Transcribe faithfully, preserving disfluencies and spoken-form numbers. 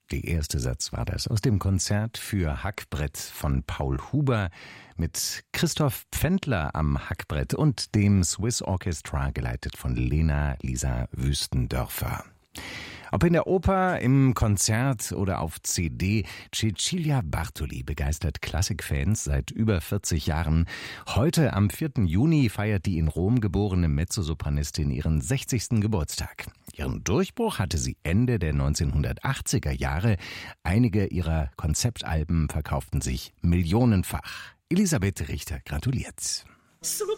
Der erste Satz war das aus dem Konzert für Hackbrett von Paul Huber mit Christoph Pfändler am Hackbrett und dem Swiss Orchestra, geleitet von Lena Lisa Wüstendörfer. Ob in der Oper, im Konzert oder auf C D, Cecilia Bartoli begeistert Klassikfans seit über vierzig Jahren. Heute am vierten Juni feiert die in Rom geborene Mezzosopranistin ihren sechzigsten Geburtstag. Ihren Durchbruch hatte sie Ende der neunzehnhundertachtziger Jahre. Einige ihrer Konzeptalben verkauften sich millionenfach. Elisabeth Richter gratuliert.